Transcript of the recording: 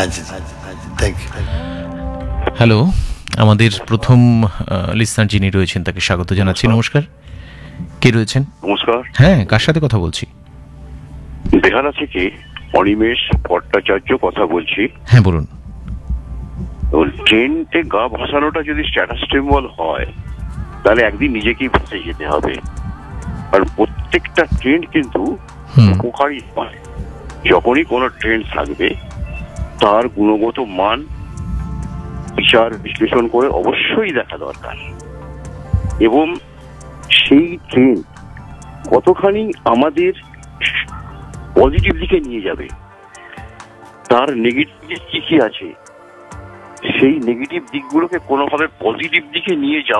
আচ্ছা, thank you. Hello, আমাদের প্রথম লিসনার যিনি রয়েছেন তাকে স্বাগত জানাচ্ছি। নমস্কার, কে রয়েছেন? নমস্কার, হ্যাঁ, কার সাথে কথা বলছি? বেহালা থেকে অনিমেষ ভট্টাচার্য কথা বলছি। হ্যাঁ, বলুন। ট্রেনতে গা ভাসানোটা যদি স্ট্যাটাস সিম্বল হয়, তাহলে একদিন নিজেকেই ভেসে যেতে হবে। আর প্রত্যেকটা ট্রেন কিন্তু উপকারী হয়। যখনই কোনো ট্রেন থাকবে, তার গুণগত মান বিচার বিশ্লেষণ করে অবশ্যই দেখা দরকার, এবং সেই ট্রেন কতখানি আমাদের পজিটিভ দিকে নিয়ে যাবে, তার নেগেটিভ দিক কি কি আছে, সেই নেগেটিভ দিকগুলোকে কোনোভাবে পজিটিভ দিকে নিয়ে যাওয়া